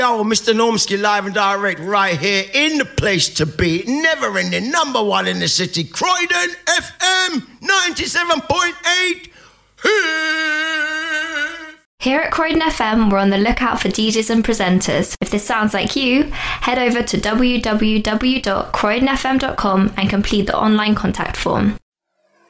Yo, Mr. Normski, live and direct right here in the place to be. Never ending, number one in the city. Croydon FM 97.8. Here at Croydon FM, we're on the lookout for DJs and presenters. If this sounds like you, head over to www.croydonfm.com and complete the online contact form.